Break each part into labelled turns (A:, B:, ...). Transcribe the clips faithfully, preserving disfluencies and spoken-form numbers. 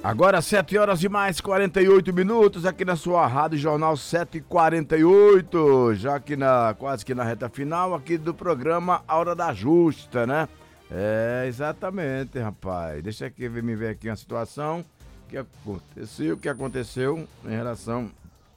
A: Agora sete horas e mais quarenta e oito minutos aqui na sua Rádio Jornal sete e quarenta e oito, já que na, quase que na reta final aqui do programa A Hora da Justa, né? É, exatamente, rapaz. Deixa aqui me ver aqui uma situação que aconteceu, que aconteceu em relação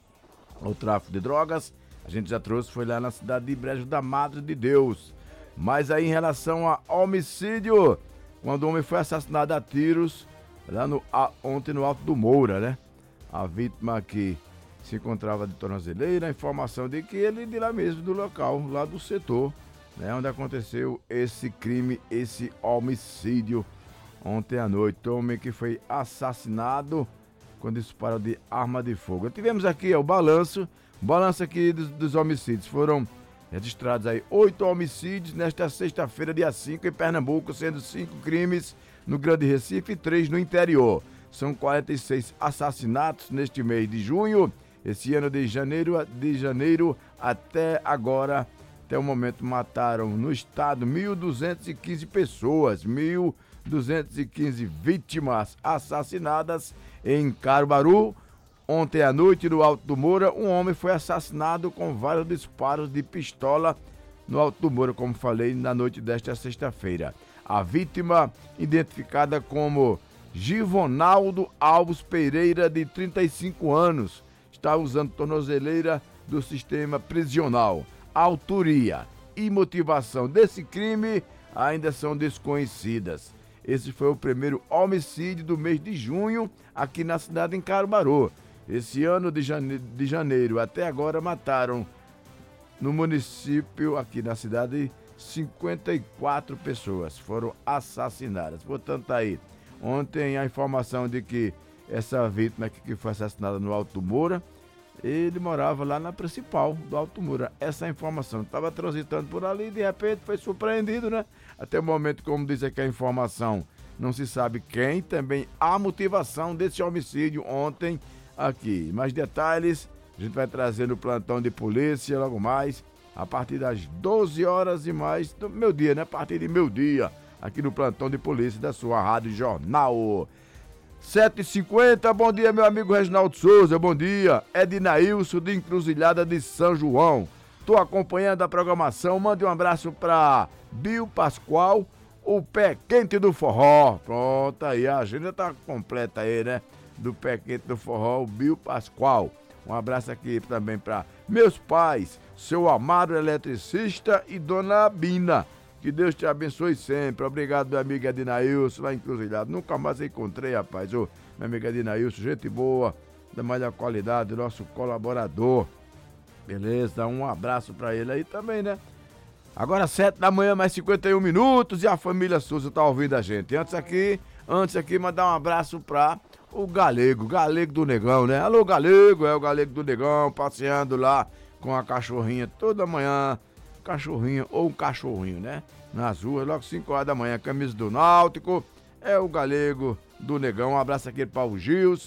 A: ao tráfico de drogas. A gente já trouxe, foi lá na cidade de Brejo da Madre de Deus. Mas aí em relação a homicídio, quando o homem foi assassinado a tiros lá no, a, ontem no Alto do Moura, né? A vítima aqui se encontrava de tornozeleira, a informação de que ele de lá mesmo, do local, lá do setor, né? Onde aconteceu esse crime, esse homicídio ontem à noite. O homem que foi assassinado com disparo de arma de fogo. Tivemos aqui ó, o balanço, o balanço aqui dos, dos homicídios. Foram registrados aí oito homicídios nesta sexta-feira, dia cinco, em Pernambuco, sendo cinco crimes no Grande Recife e três no interior. São quarenta e seis assassinatos neste mês de junho. Esse ano de janeiro, de janeiro até agora, até o momento, mataram no estado mil duzentas e quinze pessoas, mil duzentas e quinze vítimas assassinadas em Caruaru. Ontem à noite, no Alto do Moura, um homem foi assassinado com vários disparos de pistola no Alto do Moura, como falei, na noite desta sexta-feira. A vítima, identificada como Givonaldo Alves Pereira, de trinta e cinco anos, está usando tornozeleira do sistema prisional. A autoria e motivação desse crime ainda são desconhecidas. Esse foi o primeiro homicídio do mês de junho aqui na cidade de Caruaru. Esse ano de janeiro, de janeiro até agora mataram no município, aqui na cidade, cinquenta e quatro pessoas foram assassinadas. Portanto, tá aí, ontem a informação de que essa vítima que foi assassinada no Alto Moura, ele morava lá na principal do Alto Moura. Essa informação estava transitando por ali e de repente foi surpreendido, né? Até o momento, como diz aqui a informação, não se sabe quem, também a motivação desse homicídio ontem aqui. Mais detalhes a gente vai trazer no plantão de polícia logo mais, a partir das doze horas e mais do meu dia, né? A partir de meu dia, aqui no plantão de polícia da sua Rádio Jornal. sete e cinquenta, bom dia, meu amigo Reginaldo Souza, bom dia. Ednailson de Encruzilhada de São João. Tô acompanhando a programação, mande um abraço pra Bio Pascoal, o pé quente do forró. Pronto, aí a agenda tá completa aí, né? Do pé quente do forró, o Bio Pascoal. Um abraço aqui também para meus pais, seu Amaro eletricista e dona Bina. Que Deus te abençoe sempre. Obrigado, meu amigo Ednailson, lá em Cruzilhado. Nunca mais encontrei, rapaz. Ô, meu amigo Ednailson, gente boa, da melhor qualidade, nosso colaborador. Beleza? Um abraço para ele aí também, né? Agora sete da manhã, mais cinquenta e um minutos, e a família Souza tá ouvindo a gente. Antes aqui, antes aqui, mandar um abraço pra o Galego, Galego do Negão, né? Alô, Galego, é o Galego do Negão, passeando lá com a cachorrinha toda manhã, cachorrinha ou um cachorrinho, né? Nas ruas, logo cinco horas da manhã, camisa do Náutico, é o Galego do Negão. Um abraço aqui para o Gilson.